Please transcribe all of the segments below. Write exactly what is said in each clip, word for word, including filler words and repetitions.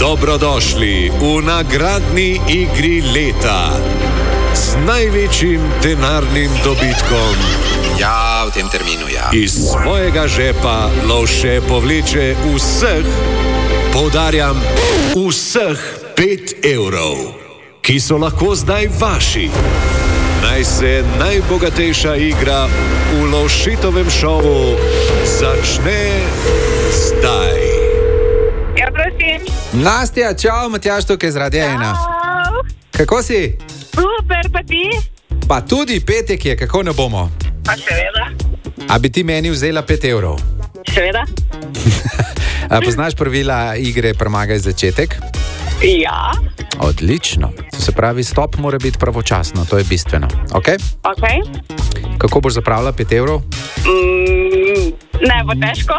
Dobrodošli v nagradni igri leta z največjim denarnim dobitkom. Ja, v tem terminu, ja. Iz svojega žepa Lovše povleče vseh, poudarjam, vseh pet evrov, ki so lahko zdaj vaši. Naj se najbogatejša igra v Lovšitovem šovu začne zdaj. Ja, prosim. Nastja, čau, Matjaž tukaj z Radia ena. Kako si? Super, pa ti? Pa tudi petek je, kako ne bomo? Pa seveda. A bi ti meni vzela pet evrov? Seveda. A poznaš pravila igre Premagaj začetek? Ja. Odlično. To se pravi, stop mora biti pravočasno, to je bistveno. Ok? Ok. Kako boš zapravila pet evrov? Mm, ne bo težko.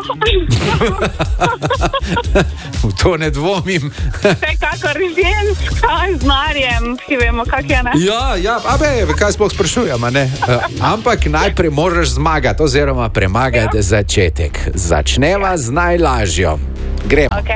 V to ne dvomim. Vsekakor ženska z Marjem, vsi vemo, kak je, ne? Ja, ja, abe, kaj sploh sprašujem, a ne? Uh, ampak najprej moraš zmagati, oziroma premagati ja. začetek. Začneva z najlažjo. Gremo. Ok.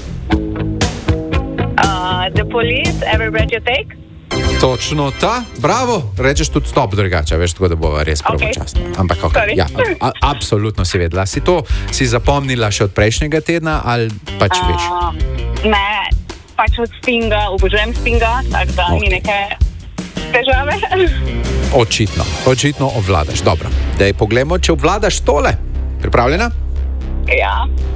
Uh, the police, every breath you take. Točno ta, bravo, rečeš tudi stop drugače, veš, tako da bo res pravočasno. Okay. Ampak ok, Sorry. ja, a, absolutno si vedela. Si to si zapomnila še od prejšnjega tedna ali pač uh, veš? Ne, pač od Stinga, obožujem Stinga, tako da okay. ni neke težave. Očitno, očitno obvladaš. Dobro, daj poglejmo, če obvladaš tole. Pripravljena? Ja.